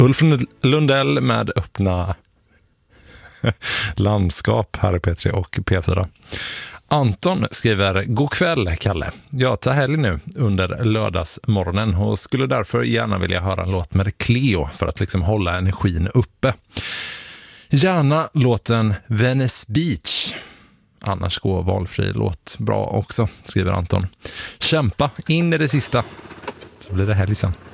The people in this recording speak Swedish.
Ulf Lundell med öppna landskap här i P3 och P4. Anton skriver: God kväll, Kalle. Jag tar helg nu under lördagsmorgonen och skulle därför gärna vilja höra en låt med Cleo för att liksom hålla energin uppe. Gärna låten Venice Beach. Annars går valfri låt bra också, skriver Anton. Kämpa in i det sista, så blir det helg sen.